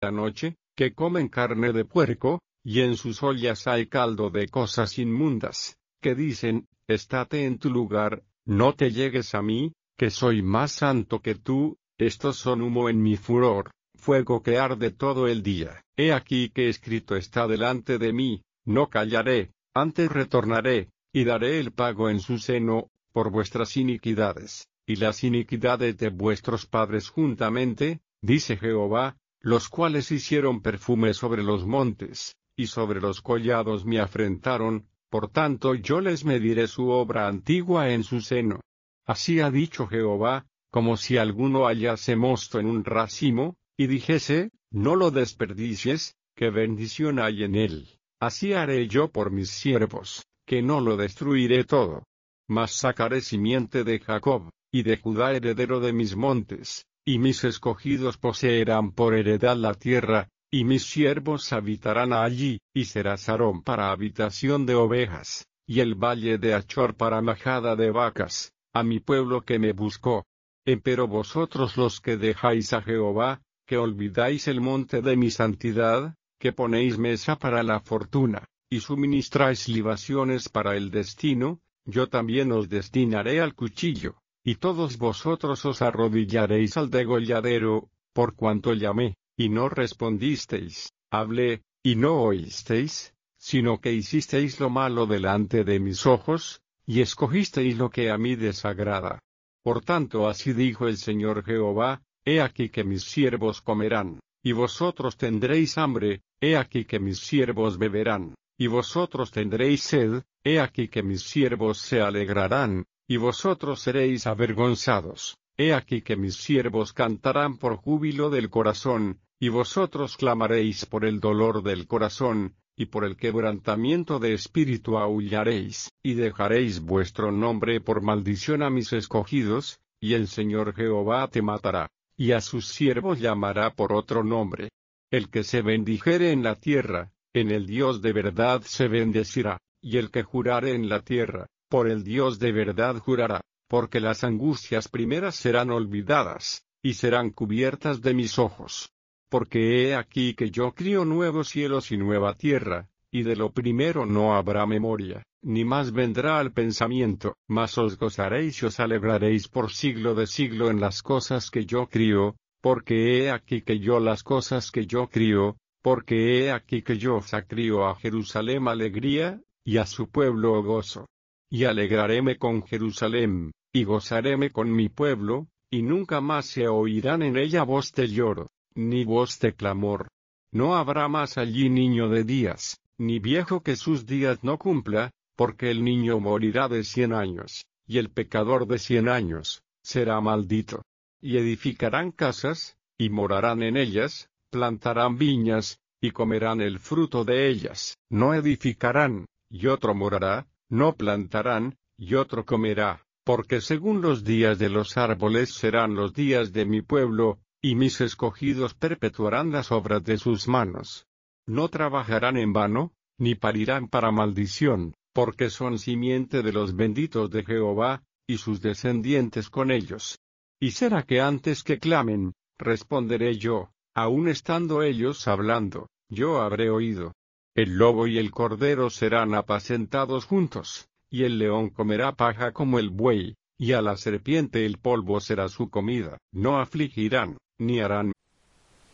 esta noche, que comen carne de puerco, y en sus ollas hay caldo de cosas inmundas, que dicen, estate en tu lugar, no te llegues a mí, que soy más santo que tú. Estos son humo en mi furor, fuego que arde todo el día. He aquí que escrito está delante de mí, no callaré, antes retornaré, y daré el pago en su seno, por vuestras iniquidades, y las iniquidades de vuestros padres juntamente, dice Jehová, los cuales hicieron perfume sobre los montes, y sobre los collados me afrentaron, por tanto yo les mediré su obra antigua en su seno. Así ha dicho Jehová, como si alguno hallase mosto en un racimo, y dijese, no lo desperdicies, que bendición hay en él. Así haré yo por mis siervos, que no lo destruiré todo. Mas sacaré simiente de Jacob, y de Judá heredero de mis montes, y mis escogidos poseerán por heredad la tierra, y mis siervos habitarán allí, y será Sarón para habitación de ovejas, y el valle de Achor para majada de vacas, a mi pueblo que me buscó. Empero vosotros los que dejáis a Jehová, que olvidáis el monte de mi santidad, que ponéis mesa para la fortuna, y suministráis libaciones para el destino, yo también os destinaré al cuchillo, y todos vosotros os arrodillaréis al degolladero, por cuanto llamé, y no respondisteis, hablé, y no oísteis, sino que hicisteis lo malo delante de mis ojos, y escogisteis lo que a mí desagrada. Por tanto así dijo el Señor Jehová, he aquí que mis siervos comerán, y vosotros tendréis hambre, he aquí que mis siervos beberán, y vosotros tendréis sed, he aquí que mis siervos se alegrarán, y vosotros seréis avergonzados, he aquí que mis siervos cantarán por júbilo del corazón, y vosotros clamaréis por el dolor del corazón, y por el quebrantamiento de espíritu aullaréis, y dejaréis vuestro nombre por maldición a mis escogidos, y el Señor Jehová te matará, y a sus siervos llamará por otro nombre. El que se bendijere en la tierra, en el Dios de verdad se bendecirá, y el que jurare en la tierra, por el Dios de verdad jurará, porque las angustias primeras serán olvidadas, y serán cubiertas de mis ojos. Porque he aquí que yo crío nuevos cielos y nueva tierra, y de lo primero no habrá memoria, ni más vendrá al pensamiento, mas os gozaréis y os alegraréis por siglo de siglo en las cosas que yo crío, porque he aquí que yo las cosas que yo crío, porque he aquí que yo sacrío a Jerusalén alegría, y a su pueblo gozo. Y alegraréme con Jerusalén, y gozaréme con mi pueblo, y nunca más se oirán en ella voz de lloro, ni voz de clamor. No habrá más allí niño de días, ni viejo que sus días no cumpla, porque el niño morirá de 100 años, y el pecador de 100 años, será maldito. Y edificarán casas, y morarán en ellas, plantarán viñas, y comerán el fruto de ellas. No edificarán, y otro morará, no plantarán, y otro comerá, porque según los días de los árboles serán los días de mi pueblo, y mis escogidos perpetuarán las obras de sus manos. No trabajarán en vano, ni parirán para maldición, porque son simiente de los benditos de Jehová, y sus descendientes con ellos. Y será que antes que clamen, responderé yo, aun estando ellos hablando, yo habré oído. El lobo y el cordero serán apacentados juntos, y el león comerá paja como el buey, y a la serpiente el polvo será su comida. No afligirán, ni harán